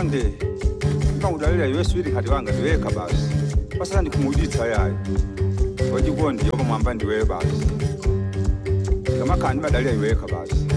Konde. Ngawudalela yeswidi kati wanga ndiweka basi. Pasaka ndikumuditsa yayi. Wajikondi yoko mwamba ndiwe basi. Kama kandi badalia iweka basi.